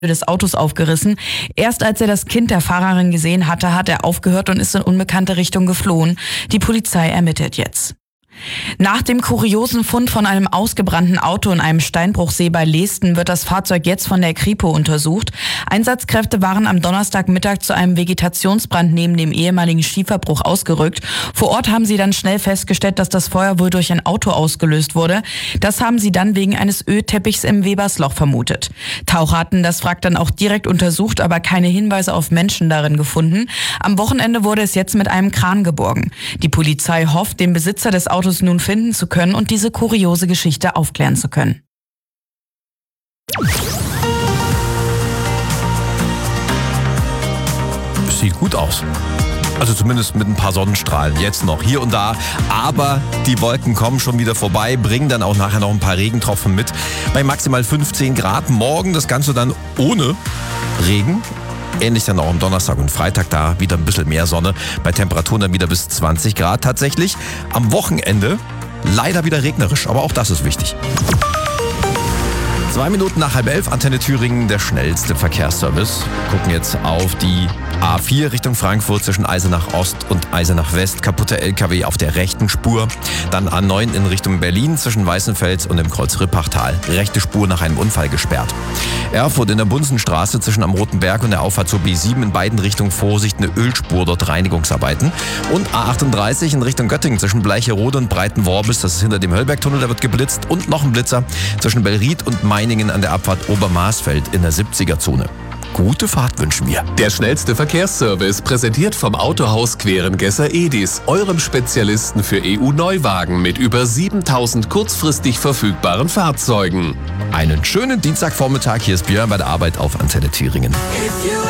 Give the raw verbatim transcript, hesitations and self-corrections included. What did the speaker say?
des Autos aufgerissen. Erst als er das Kind der Fahrerin gesehen hatte, hat er aufgehört und ist in unbekannte Richtung geflohen. Die Polizei ermittelt jetzt. Nach dem kuriosen Fund von einem ausgebrannten Auto in einem Steinbruchsee bei Leesten wird das Fahrzeug jetzt von der Kripo untersucht. Einsatzkräfte waren am Donnerstagmittag zu einem Vegetationsbrand neben dem ehemaligen Schieferbruch ausgerückt. Vor Ort haben sie dann schnell festgestellt, dass das Feuer wohl durch ein Auto ausgelöst wurde. Das haben sie dann wegen eines Ölteppichs im Webersloch vermutet. Taucher hatten das Wrack dann auch direkt untersucht, aber keine Hinweise auf Menschen darin gefunden. Am Wochenende wurde es jetzt mit einem Kran geborgen. Die Polizei hofft, den Besitzer des Autos nun finden zu können und diese kuriose Geschichte aufklären zu können. Sieht gut aus. Also zumindest mit ein paar Sonnenstrahlen jetzt noch hier und da. Aber die Wolken kommen schon wieder vorbei, bringen dann auch nachher noch ein paar Regentropfen mit. Bei maximal fünfzehn Grad. Morgen das Ganze dann ohne Regen. Ähnlich dann auch am Donnerstag und Freitag, da wieder ein bisschen mehr Sonne. Bei Temperaturen dann wieder bis zwanzig Grad tatsächlich. Am Wochenende leider wieder regnerisch, aber auch das ist wichtig. Zwei Minuten nach halb elf, Antenne Thüringen, der schnellste Verkehrsservice. Gucken jetzt auf die A vier Richtung Frankfurt zwischen Eisenach Ost und Eisenach West. Kaputter L K W auf der rechten Spur. Dann A neun in Richtung Berlin zwischen Weißenfels und dem Kreuz Rippachtal. Rechte Spur nach einem Unfall gesperrt. Erfurt in der Bunsenstraße zwischen am Roten Berg und der Auffahrt zur B sieben in beiden Richtungen Vorsicht, eine Ölspur, dort Reinigungsarbeiten. Und A achtunddreißig in Richtung Göttingen zwischen Bleicherode und Breitenworbis, das ist hinter dem Höllbergtunnel, da wird geblitzt. Und noch ein Blitzer zwischen Bellried und Meiningen an der Abfahrt Obermarsfeld in der siebziger-Zone. Gute Fahrt wünschen wir. Der schnellste Verkehrsservice, präsentiert vom Autohaus Querengesser Edis, eurem Spezialisten für E U-Neuwagen mit über siebentausend kurzfristig verfügbaren Fahrzeugen. Einen schönen Dienstagvormittag, hier ist Björn bei der Arbeit auf Antenne Thüringen.